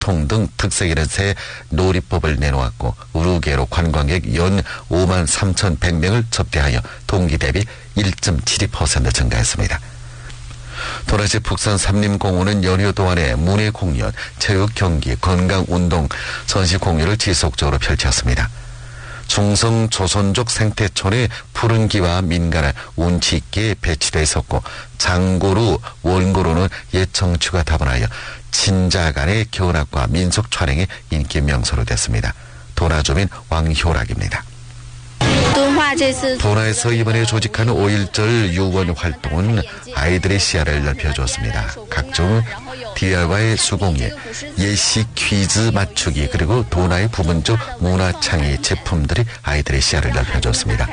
통 등 특색있는 새 놀이법을 내놓았고 우루개로 관광객 연 53,100명을 접대하여 동기 대비 1.72% 증가했습니다. 도라지 북산 삼림공원은 연휴 동안에 문예 공연, 체육 경기, 건강 운동, 전시 공연을 지속적으로 펼쳤습니다. 중성 조선족 생태촌의 푸른 기와 민가는 운치 있게 배치되어 있었고 장고루, 원고루는 옛 정취가 다분하여 친자 간의 교납과 민속 촬영의 인기 명소로 됐습니다. 도나 주민 왕효락입니다. 도나에서 이번에 조직한 5.1절 유원 활동은 아이들의 시야를 넓혀주었습니다. 각종 DIY 수공예, 예시 퀴즈 맞추기 그리고 도나의 부분적 문화창의 제품들이 아이들의 시야를 넓혀줬습니다.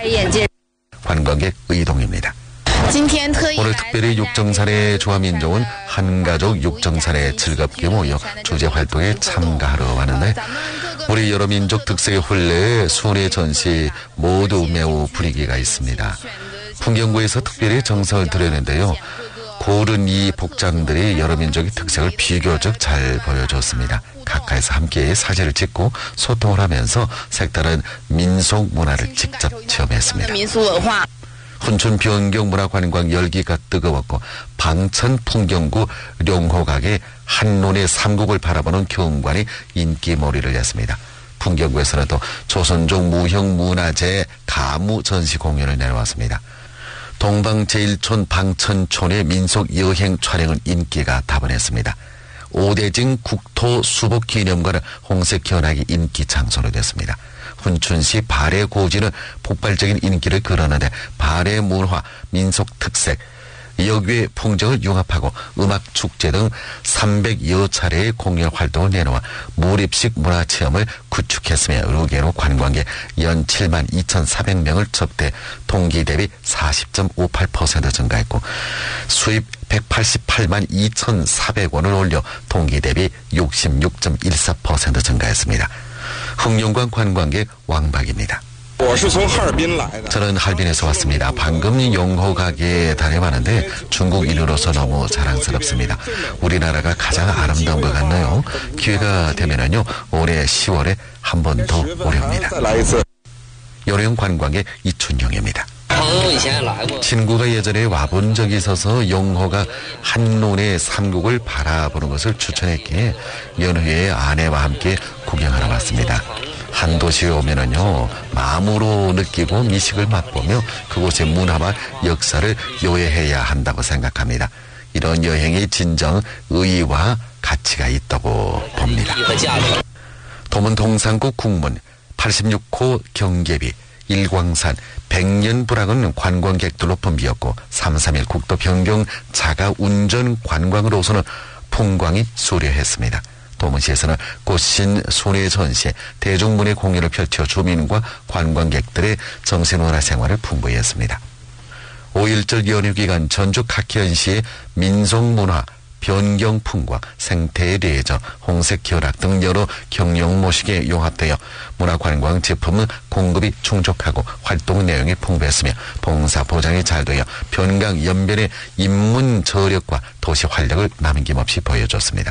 관광객 의동입니다. 오늘 특별히 육정산의 조화민족은 한가족 육정산에 즐겁게 모여 주제활동에 참가하러 왔는데 우리 여러 민족 특색의 혼례, 순회 전시 모두 매우 분위기가 있습니다. 풍경구에서 특별히 정성을 들였는데요. 고른 이 복장들이 여러 민족의 특색을 비교적 잘 보여줬습니다. 가까이서 함께 사진을 찍고 소통을 하면서 색다른 민속 문화를 직접 체험했습니다. 훈춘 변경 문화관광 열기가 뜨거웠고 방천 풍경구 룡호각의 한눈에 삼국을 바라보는 경관이 인기몰이를 했습니다. 풍경구에서는 또 조선족 무형 문화재 가무 전시 공연을 내놓았습니다. 동방제일촌 방천촌의 민속 여행 촬영은 인기가 다분했습니다. 오대징 국토 수복 기념관은 홍색 견학이 인기 장소로 됐습니다. 훈춘시 발해 고지는 폭발적인 인기를 끌었는데 발해 문화, 민속 특색, 역외 풍경을 융합하고 음악 축제 등 300여 차례의 공연 활동을 내놓아 몰입식 문화체험을 구축했으며 의료계로 관광객 연 72,400명을 접대 동기 대비 40.58% 증가했고 수입 188만 2,400원을 올려 동기 대비 66.14% 증가했습니다. 흑룡관 관광객 왕박입니다. 저는 할빈에서 왔습니다. 방금 영호각에 다녀왔는데 중국인으로서 너무 자랑스럽습니다. 우리나라가 가장 아름다운 것 같네요. 기회가 되면은요 올해 10월에 한 번 더 오렵니다. 여령 관광객 이춘영입니다. 친구가 예전에 와본 적이 있어서 영호가 한눈에 삼국을 바라보는 것을 추천했기에 연휴에 아내와 함께 구경하러 왔습니다. 한 도시에 오면은요 마음으로 느끼고 미식을 맛보며 그곳의 문화와 역사를 요해해야 한다고 생각합니다. 이런 여행의 진정 의의와 가치가 있다고 봅니다. 도문 동산구 국문 86호 경계비 일광산 백년불락은 관광객들로 붐비었고 3.3일 국도 변경 자가 운전 관광으로서는 풍광이 수려했습니다. 도문시에서는 꽃신 순회 전시에 대중문예 공연을 펼쳐 주민과 관광객들의 정신문화 생활을 풍부히 했습니다. 5.1절 연휴 기간 전주 각현시의 민속문화, 변경 풍광, 생태의 레저, 홍색 결합 등 여러 경영 모식에 용합되어 문화관광 제품은 공급이 충족하고 활동 내용이 풍부했으며 봉사 보장이 잘 되어 변강 연변의 인문 저력과 도시 활력을 남김없이 보여줬습니다.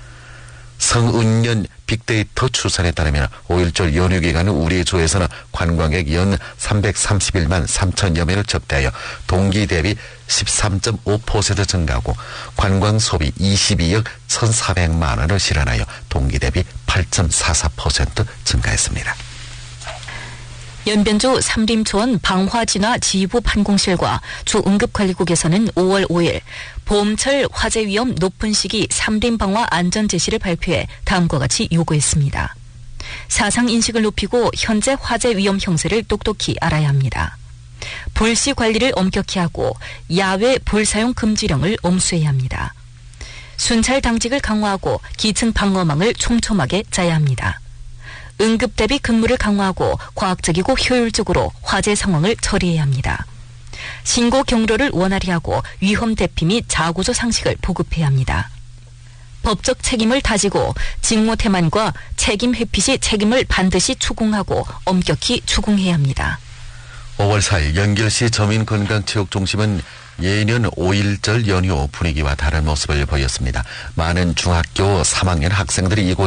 성은년 빅데이터 추산에 따르면 5.1절 연휴 기간 우리 주에서는 관광객 연 331만 3천여 명을 접대하여 동기 대비 13.5% 증가하고 관광 소비 22억 1,400만 원을 실현하여 동기 대비 8.44% 증가했습니다. 연변주 삼림초원 방화진화 지휘부 판공실과 주 응급관리국에서는 5월 5일 봄철 화재 위험 높은 시기 삼림방화 안전제시를 발표해 다음과 같이 요구했습니다. 사상인식을 높이고 현재 화재 위험 형세를 똑똑히 알아야 합니다. 불씨 관리를 엄격히 하고 야외 불사용 금지령을 엄수해야 합니다. 순찰 당직을 강화하고 기층 방어망을 촘촘하게 짜야 합니다. 응급 대비 근무를 강화하고 과학적이고 효율적으로 화재 상황을 처리해야 합니다. 신고 경로를 원활히 하고 위험 대피 및 자구조 상식을 보급해야 합니다. 법적 책임을 다지고 직무 태만과 책임 회피 시 책임을 반드시 추궁하고 엄격히 추궁해야 합니다. 5월 4일 연결시 저민건강체육중심은 예년 5.1절 연휴 분위기와 다른 모습을 보였습니다. 많은 중학교 3학년 학생들이 이곳